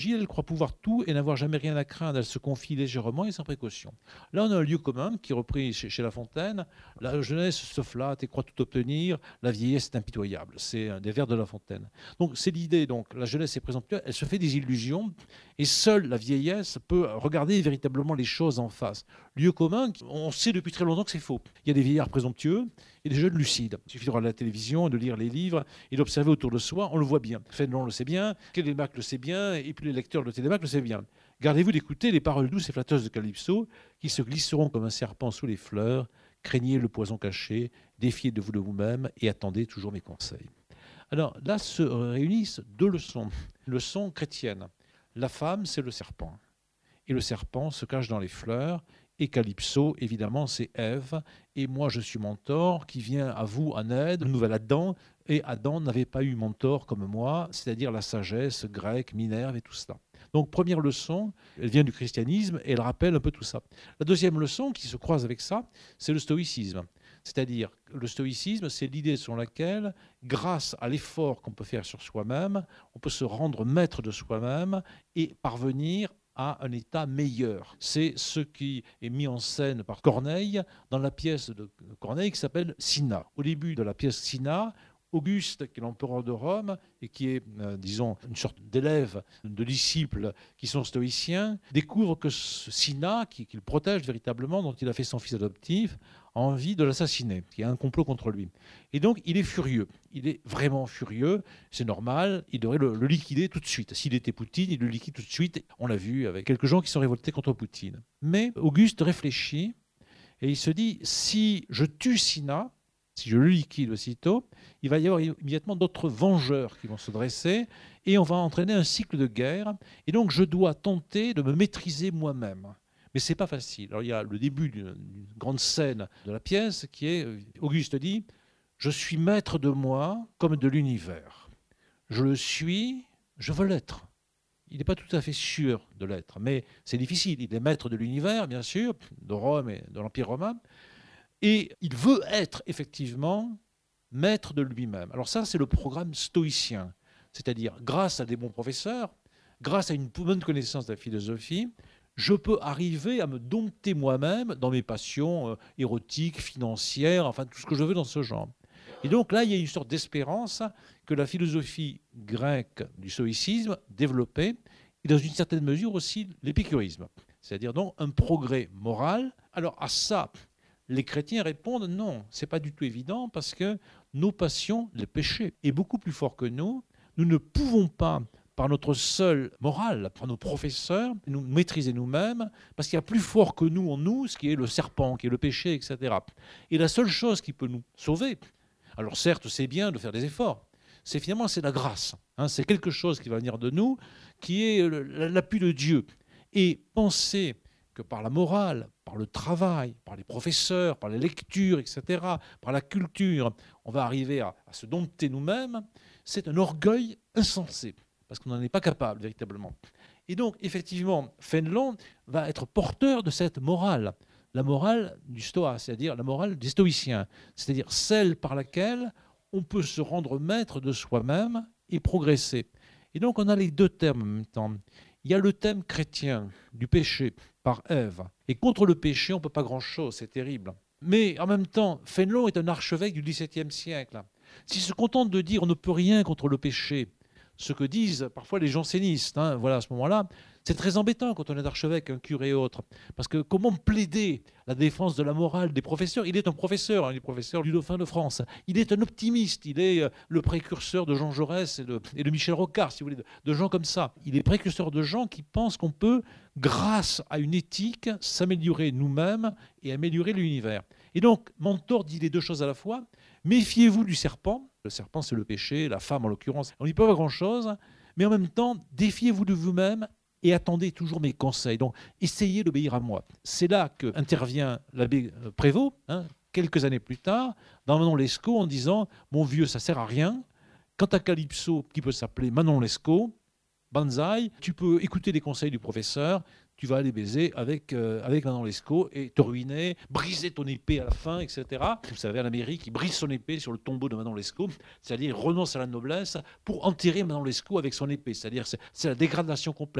Gilles, elle croit pouvoir tout et n'avoir jamais rien à craindre. Elle se confie légèrement et sans précaution. Là, on a un lieu commun qui est repris chez La Fontaine. La jeunesse se flatte et croit tout obtenir. La vieillesse est impitoyable. C'est des vers de La Fontaine. Donc, c'est l'idée. Donc, la jeunesse est présomptueuse. Elle se fait des illusions. Et seule la vieillesse peut regarder véritablement les choses en face. Lieu commun, on sait depuis très longtemps que c'est faux. Il y a des vieillards présomptueux et des jeunes lucides. Il suffit de regarder la télévision, de lire les livres et d'observer autour de soi. On le voit bien. Fénelon le sait bien. Télémaque le sait bien. Et puis les lecteurs de Télémaque le savent bien. Gardez-vous d'écouter les paroles douces et flatteuses de Calypso qui se glisseront comme un serpent sous les fleurs. Craignez le poison caché, défiez de vous-même et attendez toujours mes conseils. Alors là se réunissent deux leçons. Leçon chrétienne. La femme, c'est le serpent. Et le serpent se cache dans les fleurs. Et Calypso, évidemment, c'est Ève. Et moi, je suis Mentor qui vient à vous en aide, le nouvel Adam. Et Adam n'avait pas eu Mentor comme moi, c'est-à-dire la sagesse grecque, Minerve et tout cela. Donc, première leçon, elle vient du christianisme et elle rappelle un peu tout ça. La deuxième leçon qui se croise avec ça, c'est le stoïcisme. C'est-à-dire, le stoïcisme, c'est l'idée selon laquelle, grâce à l'effort qu'on peut faire sur soi-même, on peut se rendre maître de soi-même et parvenir à un état meilleur. C'est ce qui est mis en scène par Corneille dans la pièce de Corneille qui s'appelle Cinna. Au début de la pièce Cinna, Auguste, qui est l'empereur de Rome et qui est, disons, une sorte d'élève, de disciples qui sont stoïciens, découvre que Cinna, qui le protège véritablement, dont il a fait son fils adoptif, a envie de l'assassiner, qu'il y a un complot contre lui. Et donc, il est furieux. Il est vraiment furieux. C'est normal. Il devrait le liquider tout de suite. S'il était Poutine, il le liquide tout de suite. On l'a vu avec quelques gens qui sont révoltés contre Poutine. Mais Auguste réfléchit et il se dit, si je tue Cinna, si je le liquide aussitôt, il va y avoir immédiatement d'autres vengeurs qui vont se dresser et on va entraîner un cycle de guerre. Et donc, je dois tenter de me maîtriser moi-même. Mais ce n'est pas facile. Alors, il y a le début d'une grande scène de la pièce qui est, Auguste dit, je suis maître de moi comme de l'univers. Je le suis, je veux l'être. Il n'est pas tout à fait sûr de l'être, mais c'est difficile. Il est maître de l'univers, bien sûr, de Rome et de l'Empire romain. Et il veut être effectivement maître de lui-même. Alors ça, c'est le programme stoïcien. C'est-à-dire, grâce à des bons professeurs, grâce à une bonne connaissance de la philosophie, je peux arriver à me dompter moi-même dans mes passions érotiques, financières, enfin tout ce que je veux dans ce genre. Et donc là, il y a une sorte d'espérance que la philosophie grecque du stoïcisme développait, et dans une certaine mesure aussi l'épicurisme. C'est-à-dire donc un progrès moral. Alors à ça, les chrétiens répondent non, ce n'est pas du tout évident parce que nos passions, les péchés, est beaucoup plus fort que nous. Nous ne pouvons pas, par notre seule morale, par nos professeurs, nous maîtriser nous-mêmes, parce qu'il y a plus fort que nous en nous, ce qui est le serpent, qui est le péché, etc. Et la seule chose qui peut nous sauver, alors certes, c'est bien de faire des efforts, c'est finalement c'est la grâce. Hein, c'est quelque chose qui va venir de nous, qui est l'appui de Dieu. Et penser que par la morale, par le travail, par les professeurs, par les lectures, etc., par la culture, on va arriver à se dompter nous-mêmes, c'est un orgueil insensé, parce qu'on n'en est pas capable véritablement. Et donc, effectivement, Fénelon va être porteur de cette morale, la morale du stoa, c'est-à-dire la morale des stoïciens, c'est-à-dire celle par laquelle on peut se rendre maître de soi-même et progresser. Et donc, on a les deux termes en même temps. Il y a le thème chrétien du péché par Ève. Et contre le péché, on ne peut pas grand-chose, c'est terrible. Mais en même temps, Fénelon est un archevêque du XVIIe siècle. S'il se contente de dire on ne peut rien contre le péché, ce que disent parfois les jansénistes, hein, voilà, à ce moment-là, c'est très embêtant quand on est archevêque, un curé et autres. Parce que comment plaider la défense de la morale des professeurs? Il est un professeur, hein, il est professeur du Dauphin de France. Il est un optimiste, il est le précurseur de Jean Jaurès et de Michel Rocard, si vous voulez, de gens comme ça. Il est précurseur de gens qui pensent qu'on peut, grâce à une éthique, s'améliorer nous-mêmes et améliorer l'univers. Et donc, Mentor dit les deux choses à la fois. Méfiez-vous du serpent. Le serpent, c'est le péché, la femme en l'occurrence. On n'y peut pas grand-chose, mais en même temps, défiez-vous de vous-même et attendez toujours mes conseils. Donc, essayez d'obéir à moi. C'est là qu'intervient l'abbé Prévost, hein, quelques années plus tard, dans Manon Lescaut, en disant « Mon vieux, ça ne sert à rien. Quant à Calypso, qui peut s'appeler Manon Lescaut, banzai, tu peux écouter les conseils du professeur, tu vas aller baiser avec Manon Lescaut et te ruiner, briser ton épée à la fin, etc. Vous savez, en Amérique, il brise son épée sur le tombeau de Manon Lescaut, c'est-à-dire il renonce à la noblesse pour enterrer Manon Lescaut avec son épée. C'est-à-dire c'est la dégradation complète.